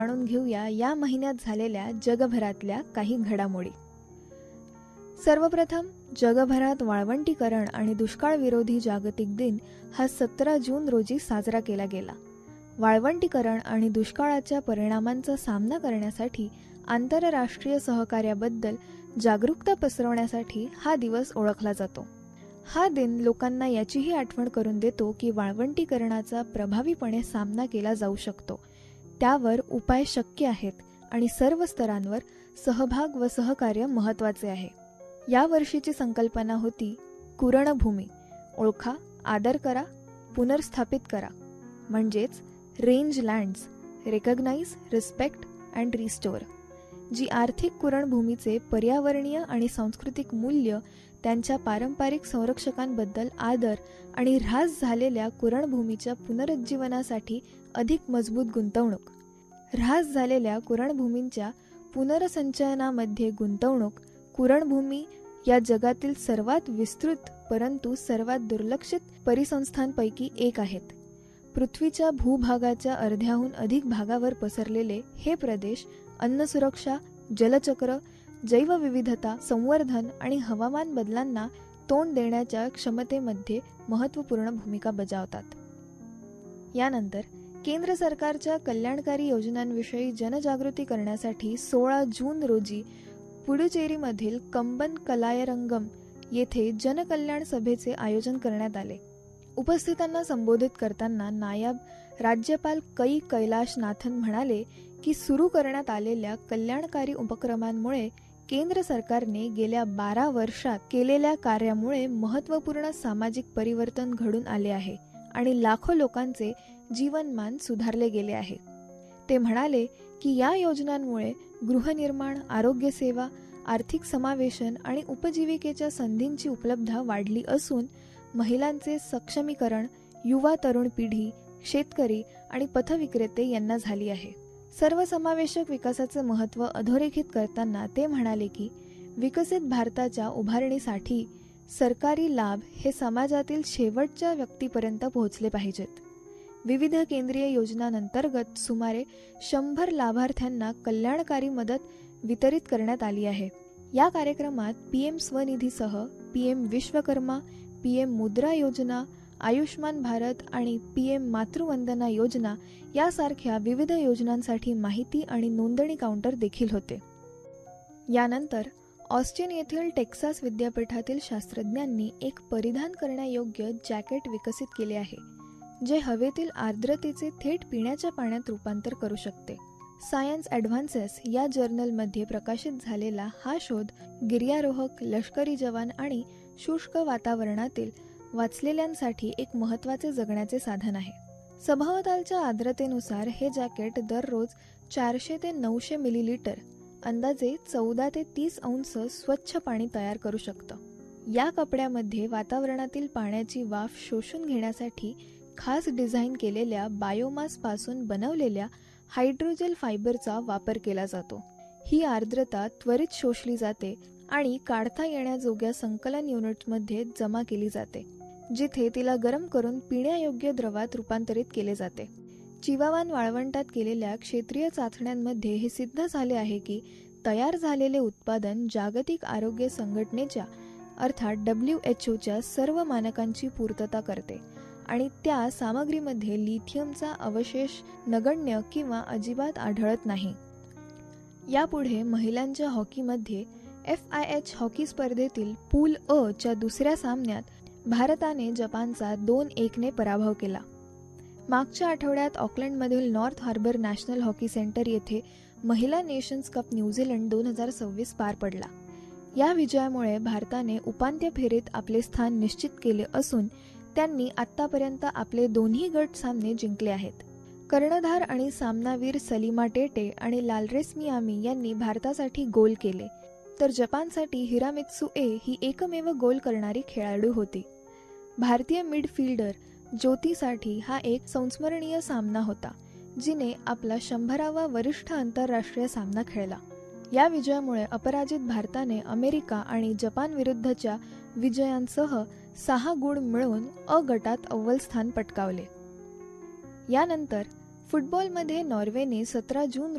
जाणून घेऊया या महिन्यात झालेल्या जगभरातल्या काही घडामोडी. सर्वप्रथम जगभरात वाळवंटीकरण आणि दुष्काळ विरोधी जागतिक दिन हा 17 जून रोजी साजरा केला गेला. वाळवंटीकरण आणि दुष्काळाच्या परिणामांचा सामना करण्यासाठी आंतरराष्ट्रीय सहकार्याबद्दल जागरूकता पसरवण्यासाठी हा दिवस ओळखला जातो. हा दिन लोकांना याचीही आठवण करून देतो की वाळवंटीकरणाचा प्रभावीपणे सामना केला जाऊ शकतो, त्यावर उपाय शक्य आहेत आणि सर्व स्तरांवर सहभाग व सहकार्य महत्त्वाचे आहे. या वर्षीची संकल्पना होती कुरणभूमी, ओळखा, आदर करा, पुनर्स्थापित करा, म्हणजेच range lands, recognise, respect and restore, जी आर्थिक कुरणभूमीचे पर्यावरणीय आणि सांस्कृतिक मूल्य, त्यांच्या पारंपरिक संरक्षकांबद्दल आदर आणि ऱ्हास झालेल्या कुरणभूमीच्या पुनरुज्जीवनासाठी अधिक मजबूत गुंतवणूक. ऱ्हास झालेल्या कुरणभूमींच्या पुनर्संचयनामध्ये गुंतवणूक. कुरणभूमी या जगातील सर्वात विस्तृत परंतु सर्वात दुर्लक्षित परिसंस्थांपैकी एक आहेत. पृथ्वीच्या भूभागाच्या अर्ध्याहून अधिक भागावर पसरलेले हे प्रदेश अन्नसुरक्षा, जलचक्र, जैवविविधता संवर्धन आणि हवामान बदलांना तोंड देण्याच्या क्षमतेमध्ये महत्त्वपूर्ण भूमिका बजावतात. यानंतर केंद्र सरकारच्या कल्याणकारी योजनांविषयी जनजागृती करण्यासाठी 16 जून रोजी पुडुचेरीमधील कंबन कलायरंगम येथे जनकल्याण सभेचे आयोजन करण्यात आले. उपस्थितांना संबोधित करताना नायब राज्यपाल कैलाश नाथन म्हणाले की सुरू करण्यात आलेल्या कल्याणकारी उपक्रमांमुळे केंद्र सरकारने गेल्या 12 वर्षात केलेल्या कार्यामुळे महत्त्वपूर्ण सामाजिक परिवर्तन घडून आले आहे आणि लाखो लोकांचे जीवनमान सुधारले गेले आहे. ते म्हणाले की या योजनांमुळे गृहनिर्माण, आरोग्यसेवा, आर्थिक समावेशन आणि उपजीविकेच्या संधींची उपलब्धता वाढली असून महिलांचे सक्षमीकरण, युवा तरुण पिढी, शेतकरी आणि पथविक्रेते यांना झाली आहे. सर्वसमावेशक विकासाचे महत्त्व अधोरेखित करताना ते म्हणाले की विकसित भारताच्या उभारणीसाठी सरकारी लाभ हे समाजातील शेवटच्या व्यक्तीपर्यंत पोहोचले पाहिजेत. विविध केंद्रीय योजनांअंतर्गत सुमारे 100 लाभार्थ्यांना कल्याणकारी मदत वितरित करण्यात आली आहे. या कार्यक्रमात पीएम स्वनिधीसह पीएम विश्वकर्मा, पीएम मुद्रा योजना, आयुष्मान भारत आणि पीएम मातृवंदना योजना यासारख्या विविध योजनांसाठी माहिती आणि नोंदणी काउंटर देखील होते. यानंतर ऑस्टिन येथील टेक्सास विद्यापीठातील शास्त्रज्ञांनी एक परिधान करण्यायोग्य जॅकेट विकसित केले आहे, जे हवेतील आर्द्रतेचे थेट पिण्याच्या पाण्यात रूपांतर करू शकते. सायन्स ॲडव्हान्सेस या जर्नलमध्ये प्रकाशित झालेला हा शोध गिर्यारोहक, लष्करी जवान आणि शुष्क वातावरणातील वाचलेल्यांसाठी एक महत्त्वाचे जगण्याचे साधन आहे. सभोवतालच्या आर्द्रतेनुसार हे जॅकेट दररोज 400 ते 900 मिलीलिटर, अंदाजे 14 ते 30 अंश स्वच्छ पाणी तयार करू शकतं. या कपड्यामध्ये वातावरणातील पाण्याची वाफ शोषून घेण्यासाठी खास डिझाईन केलेल्या बायोमास पासून बनवलेल्या हायड्रोजेल फायबरचा वापर केला जातो. ही आर्द्रता त्वरित शोषली जाते आणि काढता येण्याजोग्या संकलन युनिट्समध्ये जमा केली जाते, जिथे तिला गरम करून पिण्यायोग्य द्रवात रूपांतरित केले जाते. चिवावान वाळवंटात केलेल्या क्षेत्रीय चाचण्यांमध्ये हे सिद्ध झाले आहे की तयार झालेले उत्पादन जागतिक आरोग्य संघटनेच्या अर्थात WHO सर्व मानकांची पूर्तता करते आणि त्या सामग्रीमध्ये लिथियमचा अवशेष नगण्य किंवा अजिबात आढळत नाही. यापुढे महिलांच्या हॉकीमध्ये FIH हॉकी स्पर्धेतील पूल अ च्या दुसऱ्या सामन्यात भारताने जपानचा 2-1 ने पराभव केला. मागच्या आठवड्यात ऑकलंडमधील north harbour national hockey centre येथे महिला नेशन्स कप न्यूझीलंड 2026 पार पडला. या विजयामुळे भारताने उपांत्य फेरीत आपले स्थान निश्चित केले असून त्यांनी आतापर्यंत आपले दोन्ही गट सामने जिंकले आहेत. कर्णधार आणि सामनावीर सलीमा टेटे आणि लालरेस मियामी यांनी भारतासाठी गोल केले, तर जपानसाठी हिरामित्सू ए ही एकमेव गोल करणारी खेळाडू होती. भारतीय मिडफिल्डर ज्योतीसाठी हा एक संस्मरणीय सामना होता, जिने आपला 100वा वरिष्ठ आंतरराष्ट्रीय सामना खेळला. या विजयामुळे अपराजित भारताने अमेरिका आणि जपान विरुद्धच्या विजयांसह 6 गुण मिळवून अ गटात अव्वल स्थान पटकावले. यानंतर फुटबॉलमध्ये नॉर्वेने 17 जून